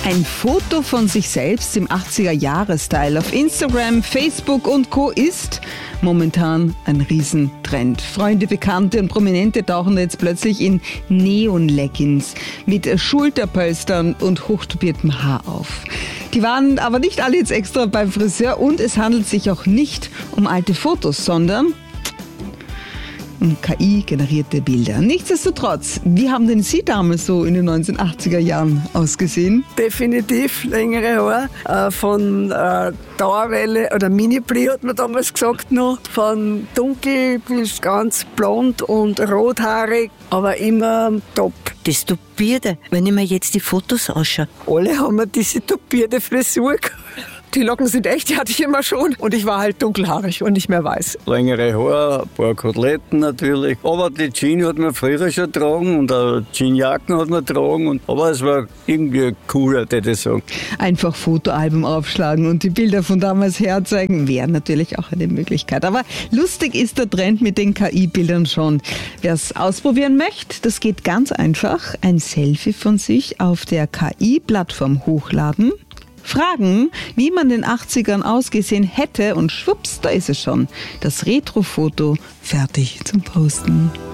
Ein Foto von sich selbst im 80er-Jahre-Style auf Instagram, Facebook und Co. ist momentan ein Riesentrend. Freunde, Bekannte und Prominente tauchen jetzt plötzlich in Neon-Leggings mit Schulterpolstern und hochtupiertem Haar auf. Die waren aber nicht alle jetzt extra beim Friseur und es handelt sich auch nicht um alte Fotos, sondern um KI-generierte Bilder. Nichtsdestotrotz, wie haben denn Sie damals so in den 1980er Jahren ausgesehen? Definitiv längere Haare, von Dauerwelle oder Mini-Pli hat man damals gesagt noch, von dunkel bis ganz blond und rothaarig, aber immer top. Das Tupierte, wenn ich mir jetzt die Fotos anschaue. Alle haben wir diese tupierte Frisur gehabt. Die Locken sind echt, die hatte ich immer schon. Und ich war halt dunkelhaarig und nicht mehr weiß. Längere Haare, ein paar Koteletten natürlich. Aber die Jeans hat man früher schon getragen und auch Jeansjacken hat man getragen. Aber es war irgendwie cooler, würde ich sagen. Einfach Fotoalbum aufschlagen und die Bilder von damals herzeigen, wäre natürlich auch eine Möglichkeit. Aber lustig ist der Trend mit den KI-Bildern schon. Wer es ausprobieren möchte, das geht ganz einfach. Ein Selfie von sich auf der KI-Plattform hochladen. Fragen, wie man in den 80ern ausgesehen hätte und schwupps, da ist es schon. Das Retro-Foto fertig zum Posten.